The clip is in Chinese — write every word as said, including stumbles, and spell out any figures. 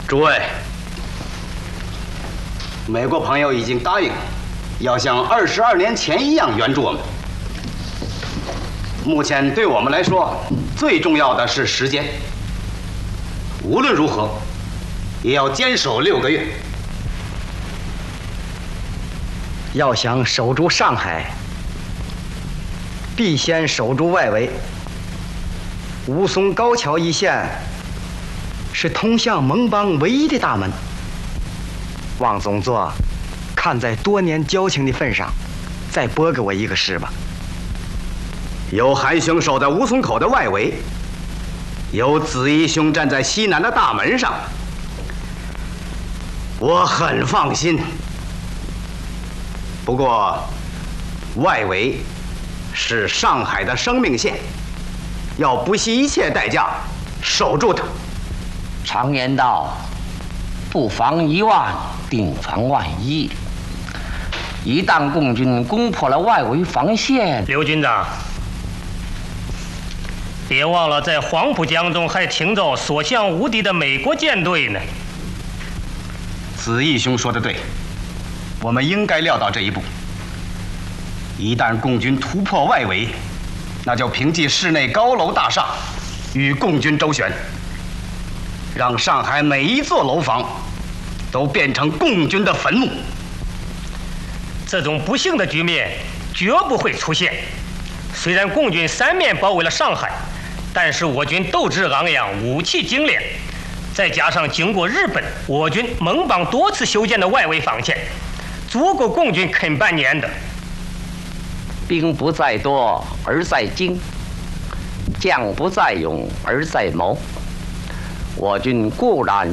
诸位，美国朋友已经答应，要像二十二年前一样援助我们。目前对我们来说，最重要的是时间。无论如何，也要坚守六个月。 要想守住上海，必先守住外围。吴淞高桥一线是通向盟邦唯一的大门。汪总座，看在多年交情的份上，再拨给我一个师吧。 有韩兄守在吴淞口的外围，有子怡兄站在西南的大门上，我很放心。不过，外围是上海的生命线，要不惜一切代价守住它。 常言道，不防一万，定防万一。一旦共军攻破了外围防线， 刘军长，别忘了在黄浦江中还停着所向无敌的美国舰队呢。 子义兄说的对，我们应该料到这一步。一旦共军突破外围，那就凭借市内高楼大厦与共军周旋，让上海每一座楼房都变成共军的坟墓。 这种不幸的局面绝不会出现。虽然共军三面包围了上海，但是我军斗志昂扬，武器精炼，再加上经过日本、我军、盟邦多次修建的外围防线，足够共军啃半年的。 兵不在多而在精，将不在勇而在谋。我军固然